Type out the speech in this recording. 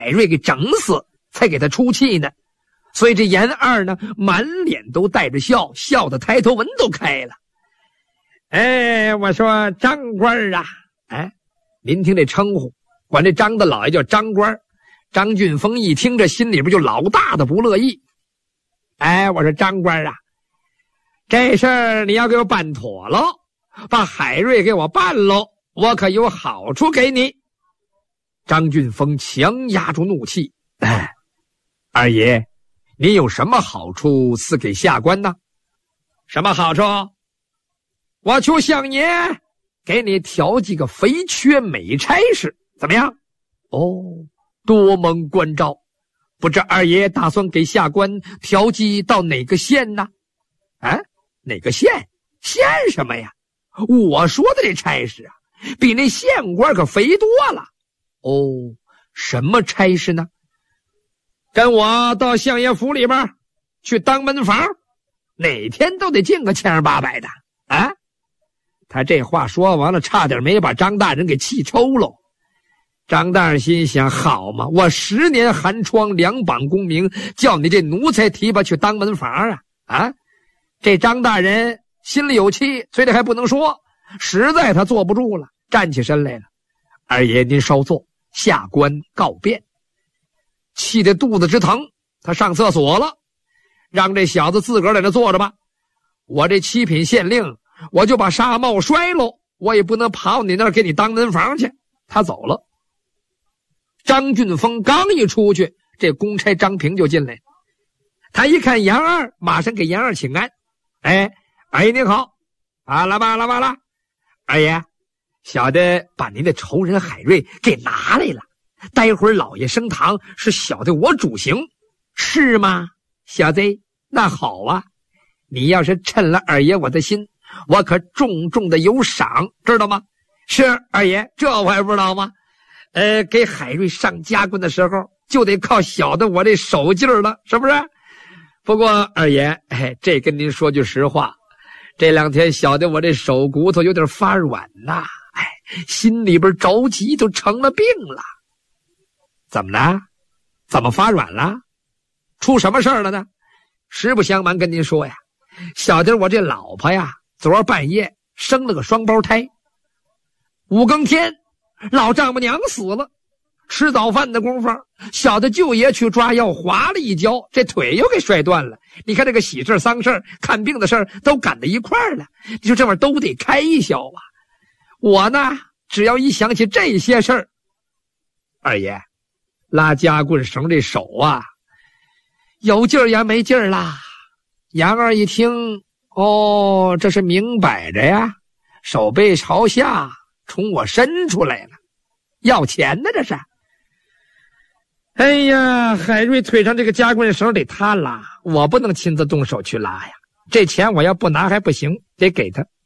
瑞给整死，才给他出气呢。所以这严二呢，满脸都带着笑，笑得抬头纹都开了。我说张官啊，您听这称呼，管这张大老爷叫张官。张俊峰一听这心里边就老大的不乐意。我说张官啊，这事儿你要给我办妥了，把海瑞给我办喽，我可有好处给你。张俊峰强压住怒气，二爷，您有什么好处赐给下官呢？什么好处？我就向你给你调几个肥缺美差事，怎么样？多蒙关照，不知二爷打算给下官调剂到哪个县呢？哪个县？县什么呀？我说的这差事啊，比那县官可肥多了。什么差事呢？跟我到相爷府里边去当门房，哪天都得进个700-800的。他这话说完了，差点没把张大人给气抽了。张大人心想，好嘛，我10年寒窗2榜功名，叫你这奴才提拔去当门房啊！这张大人心里有气，嘴里还不能说，实在他坐不住了，站起身来了。二爷您稍坐，下官告便。气得肚子直疼，他上厕所了，让这小子自个儿在那坐着吧。我这7品县令，我就把纱帽摔喽，我也不能跑你那儿给你当门房去。他走了。张俊峰刚一出去，这公差张平就进来。他一看杨二，马上给杨二请安。二爷您好，来吧。二爷，小的把您的仇人海瑞给拿来了，待会儿老爷升堂是小的我主刑。是吗？小子，那好啊，你要是趁了二爷我的心，我可重重的有赏，知道吗？是二爷，这我还不知道吗？给海瑞上家棍的时候，就得靠小的我这手劲儿了，是不是？不过二爷，这跟您说句实话，这2天小的我这手骨头有点发软呐，心里边着急，都成了病了。怎么了？怎么发软了？出什么事儿了呢？实不相瞒跟您说呀，小的我这老婆呀，昨儿半夜生了个双胞胎。5更天，老丈母娘死了，吃早饭的功夫，小的舅爷去抓药，滑了一跤，这腿又给摔断了。你看这个喜事丧事看病的事都赶到一块儿了，你说这玩意儿都得开一宿啊。我呢，只要一想起这些事儿，二爷拉夹棍绳这手啊，有劲儿也没劲儿啦。杨二一听，这是明摆着呀，手背朝下冲我伸出来了，要钱呢这是。哎呀，海瑞腿上这个夹棍绳得他拉，我不能亲自动手去拉呀。这钱我要不拿还不行，得给他。